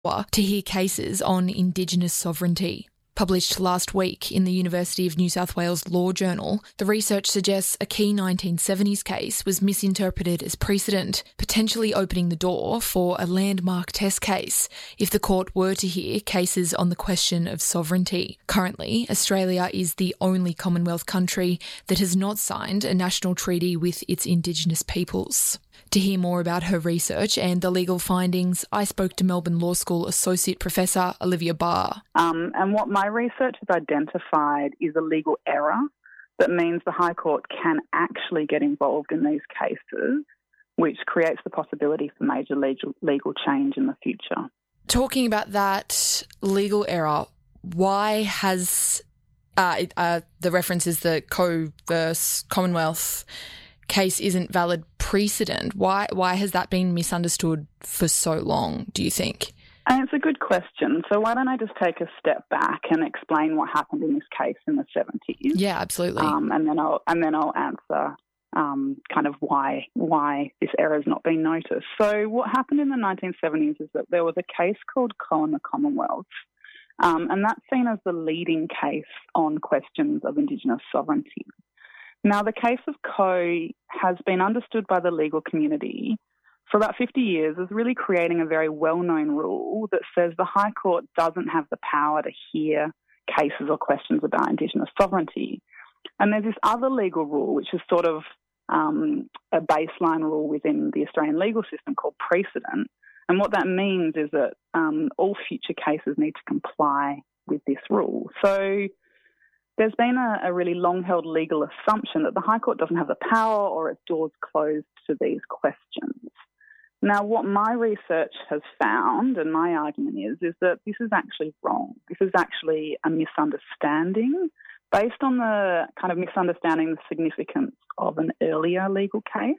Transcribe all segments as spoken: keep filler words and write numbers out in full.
to hear cases on Indigenous sovereignty. Published last week in the University of New South Wales Law Journal, the research suggests a key nineteen seventies case was misinterpreted as precedent, potentially opening the door for a landmark test case if the court were to hear cases on the question of sovereignty. Currently, Australia is the only Commonwealth country that has not signed a national treaty with its Indigenous peoples. To hear more about her research and the legal findings, I spoke to Melbourne Law School Associate Professor Olivia Barr. Um, and what my research has identified is a legal error that means the High Court can actually get involved in these cases, which creates the possibility for major legal, legal change in the future. Talking about that legal error, why has uh, uh, the reference is the Co versus Commonwealth case isn't valid precedent? Why why has that been misunderstood for so long, do you think? And it's a good question. So why don't I just take a step back and explain what happened in this case in the seventies? Yeah, absolutely. Um, and then I'll and then I'll answer um, kind of why why this error has not been noticed. So what happened in the nineteen seventies is that there was a case called Coe and the Commonwealth, um, and that's seen as the leading case on questions of Indigenous sovereignty. Now, the case of Coe has been understood by the legal community for about fifty years as really creating a very well-known rule that says the High Court doesn't have the power to hear cases or questions about Indigenous sovereignty. And there's this other legal rule, which is sort of um, a baseline rule within the Australian legal system called precedent. And what that means is that um, all future cases need to comply with this rule. So there's been a, a really long-held legal assumption that the High Court doesn't have the power or its doors closed to these questions. Now, what my research has found, and my argument is, is that this is actually wrong. This is actually a misunderstanding based on the kind of misunderstanding the significance of an earlier legal case.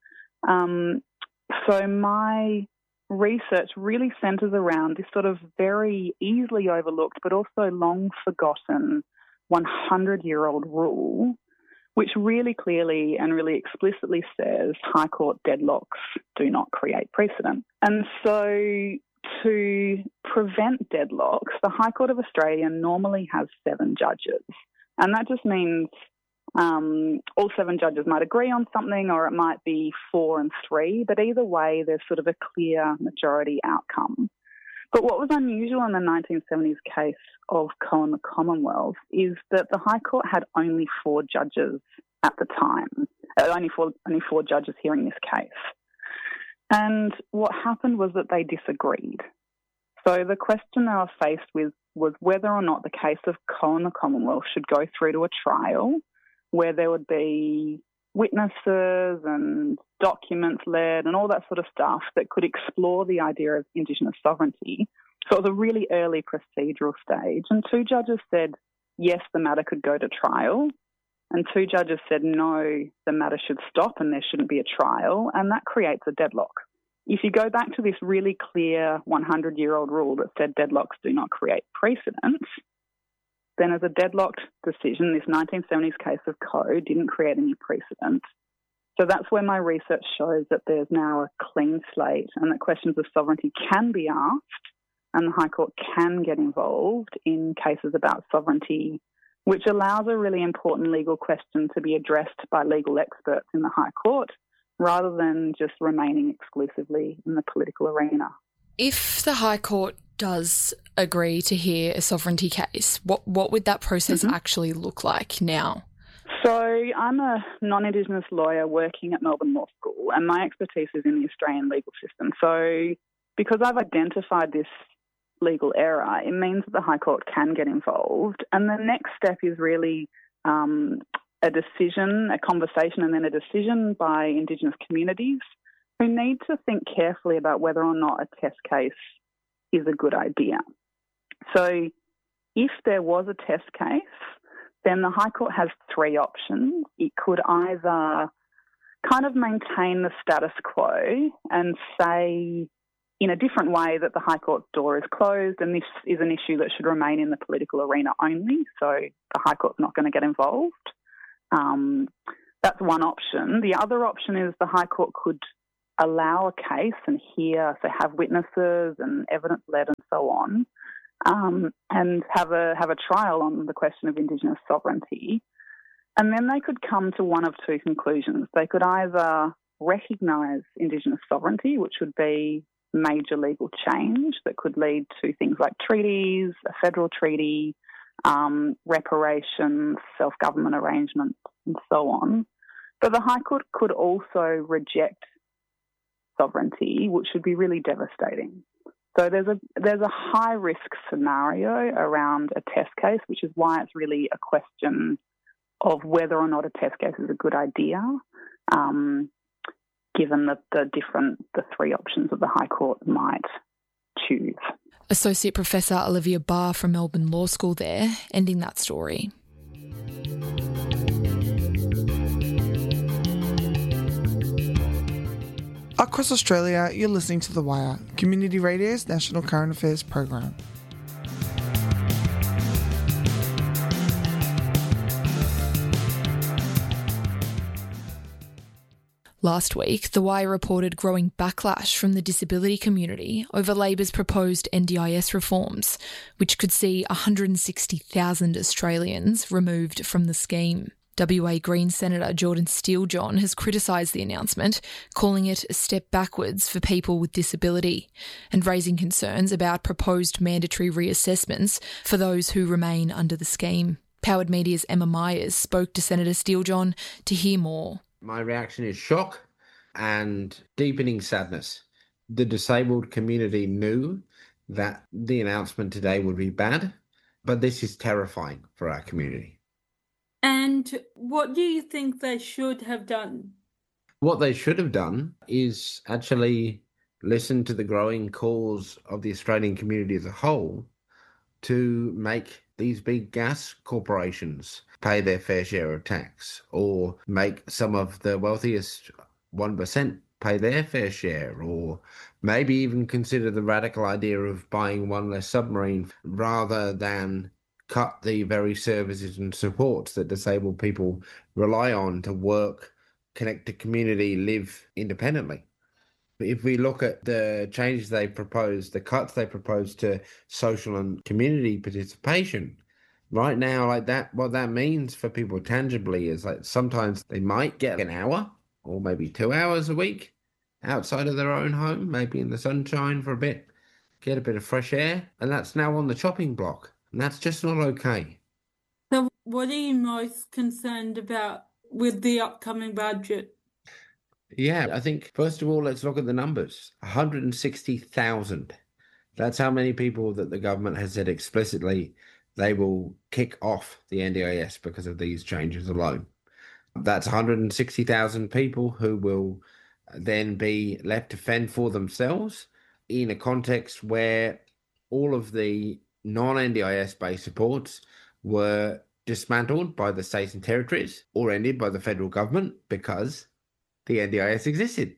Um, so my research really centres around this sort of very easily overlooked but also long forgotten hundred-year-old rule, which really clearly and really explicitly says High Court deadlocks do not create precedent. And so to prevent deadlocks, the High Court of Australia normally has seven judges. And that just means um, all seven judges might agree on something, or it might be four and three, but either way there's sort of a clear majority outcome. But what was unusual in the nineteen seventies case of Coe and the Commonwealth is that the High Court had only four judges at the time, uh, only four only four judges hearing this case. And what happened was that they disagreed. So the question they were faced with was whether or not the case of Coe and the Commonwealth should go through to a trial where there would be witnesses and documents led and all that sort of stuff that could explore the idea of Indigenous sovereignty. So it was a really early procedural stage. And two judges said, yes, the matter could go to trial. And two judges said, no, the matter should stop and there shouldn't be a trial. And that creates a deadlock. If you go back to this really clear hundred-year-old rule that said deadlocks do not create precedent, then as a deadlocked decision, this nineteen seventies case of Coe didn't create any precedent. So that's where my research shows that there's now a clean slate and that questions of sovereignty can be asked and the High Court can get involved in cases about sovereignty, which allows a really important legal question to be addressed by legal experts in the High Court rather than just remaining exclusively in the political arena. If the High Court does agree to hear a sovereignty case, what what would that process mm-hmm. actually look like now? So I'm a non-Indigenous lawyer working at Melbourne Law School, and my expertise is in the Australian legal system. So because I've identified this legal error, it means that the High Court can get involved. And the next step is really um, a decision, a conversation, and then a decision by Indigenous communities who need to think carefully about whether or not a test case is a good idea. So if there was a test case, then the High Court has three options. It could either kind of maintain the status quo and say in a different way that the High Court's door is closed and this is an issue that should remain in the political arena only, so the High Court's not going to get involved. Um, that's one option. The other option is the High Court could allow a case and hear, so have witnesses and evidence led and so on, um, and have a have a trial on the question of Indigenous sovereignty. And then they could come to one of two conclusions. They could either recognise Indigenous sovereignty, which would be major legal change that could lead to things like treaties, a federal treaty, um, reparations, self-government arrangements, and so on. But the High Court could also reject sovereignty, which would be really devastating. So there's a there's a high-risk scenario around a test case, which is why it's really a question of whether or not a test case is a good idea, um, given the, the different, the three options that the High Court might choose. Associate Professor Olivia Barr from Melbourne Law School there, ending that story. Across Australia, you're listening to The Wire, Community Radio's national current affairs program. Last week, The Wire reported growing backlash from the disability community over Labor's proposed N D I S reforms, which could see one hundred sixty thousand Australians removed from the scheme. W A Greens Senator Jordan Steele-John has criticised the announcement, calling it a step backwards for people with disability, and raising concerns about proposed mandatory reassessments for those who remain under the scheme. Powered Media's Emma Myers spoke to Senator Steele-John to hear more. My reaction is shock and deepening sadness. The disabled community knew that the announcement today would be bad, but this is terrifying for our community. And what do you think they should have done? What they should have done is actually listen to the growing calls of the Australian community as a whole to make these big gas corporations pay their fair share of tax, or make some of the wealthiest one percent pay their fair share, or maybe even consider the radical idea of buying one less submarine rather than cut the very services and supports that disabled people rely on to work, connect to community, live independently. If we look at the changes they proposed, the cuts they proposed to social and community participation, right now, like that, what that means for people tangibly is like sometimes they might get an hour or maybe two hours a week outside of their own home, maybe in the sunshine for a bit, get a bit of fresh air, and that's now on the chopping block. And that's just not okay. So what are you most concerned about with the upcoming budget? Yeah, I think, first of all, let's look at the numbers. one hundred sixty thousand. That's how many people that the government has said explicitly they will kick off the N D I S because of these changes alone. That's one hundred sixty thousand people who will then be left to fend for themselves in a context where all of the non-N D I S-based supports were dismantled by the states and territories or ended by the federal government because the N D I S existed.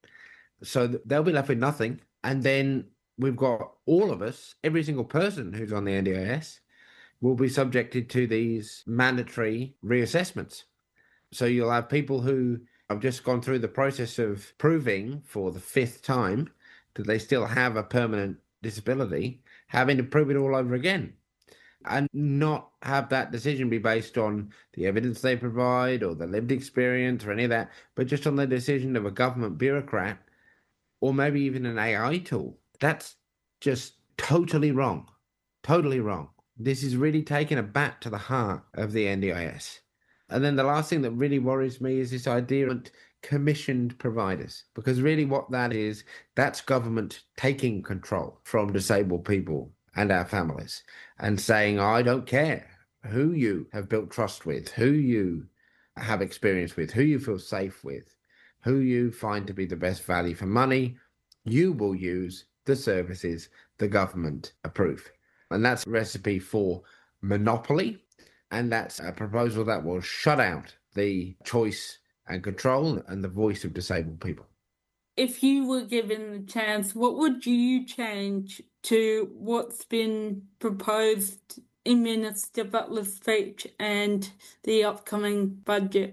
So they'll be left with nothing. And then we've got all of us, every single person who's on the N D I S, will be subjected to these mandatory reassessments. So you'll have people who have just gone through the process of proving for the fifth time that they still have a permanent disability, having to prove it all over again, and not have that decision be based on the evidence they provide or the lived experience or any of that, but just on the decision of a government bureaucrat or maybe even an A I tool. That's just totally wrong. Totally wrong. This is really taking a bat to the heart of the N D I S. And then the last thing that really worries me is this idea of commissioned providers, because really what that is, that's government taking control from disabled people and our families and saying, I don't care who you have built trust with, who you have experience with, who you feel safe with, who you find to be the best value for money, you will use the services the government approve. And that's a recipe for monopoly, and that's a proposal that will shut out the choice and control and the voice of disabled people. If you were given the chance, what would you change to what's been proposed in Minister Butler's speech and the upcoming budget?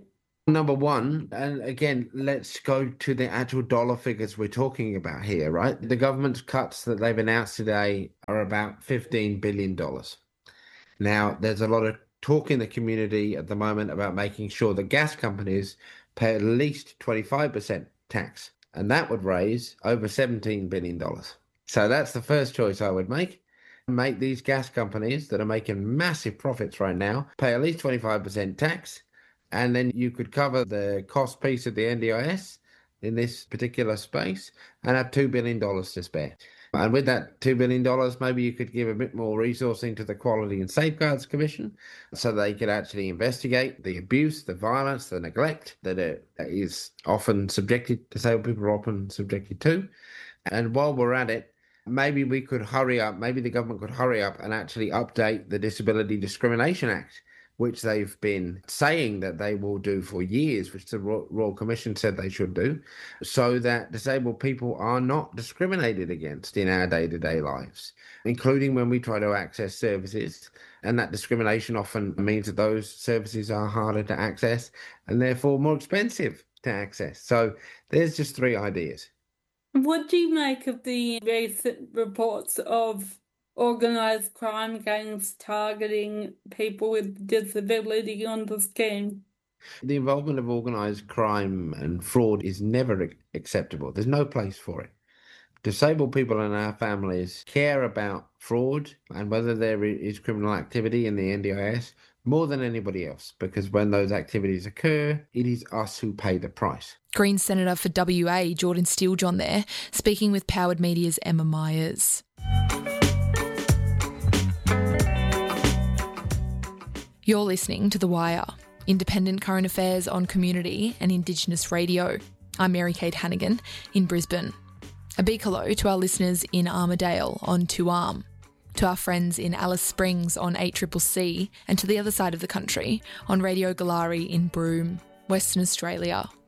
Number one, and again, let's go to the actual dollar figures we're talking about here, right? The government's cuts that they've announced today are about fifteen billion dollars. Now, there's a lot of talk in the community at the moment about making sure the gas companies pay at least twenty-five percent tax, and that would raise over seventeen billion dollars. So that's the first choice I would make. Make these gas companies that are making massive profits right now pay at least twenty-five percent tax. And then you could cover the cost piece of the N D I S in this particular space and have two billion dollars to spare. And with that two billion dollars, maybe you could give a bit more resourcing to the Quality and Safeguards Commission so they could actually investigate the abuse, the violence, the neglect that it is often subjected, disabled people are often subjected to. And while we're at it, maybe we could hurry up, maybe the government could hurry up and actually update the Disability Discrimination Act, which they've been saying that they will do for years, which the Royal Commission said they should do, so that disabled people are not discriminated against in our day-to-day lives, including when we try to access services. And that discrimination often means that those services are harder to access and therefore more expensive to access. So there's just three ideas. What do you make of the recent reports of organised crime gangs targeting people with disability on the scheme? The involvement of organised crime and fraud is never acceptable. There's no place for it. Disabled people in our families care about fraud and whether there is criminal activity in the N D I S more than anybody else, because when those activities occur, it is us who pay the price. Greens Senator for W A, Jordan Steele-John there, speaking with Powered Media's Emma Myers. You're listening to The Wire, independent current affairs on community and Indigenous radio. I'm Mary-Kate Hannigan in Brisbane. A big hello to our listeners in Armidale on two arm, to our friends in Alice Springs on eight C C C, and to the other side of the country on Radio Galari in Broome, Western Australia.